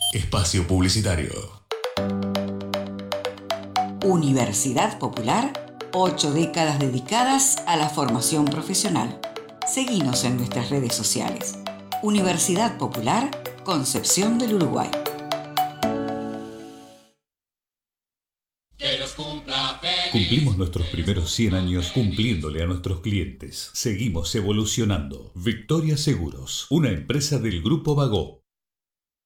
Espacio publicitario. Universidad Popular, 8 décadas dedicadas a la formación profesional. Seguinos en nuestras redes sociales. Universidad Popular, Concepción del Uruguay. Cumplimos nuestros primeros 100 años cumpliéndole a nuestros clientes. Seguimos evolucionando. Victoria Seguros, una empresa del Grupo Bagó.